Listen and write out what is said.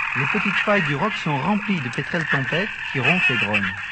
Les petites failles du roc sont remplies de pétrels tempêtes qui ronflent et grognent.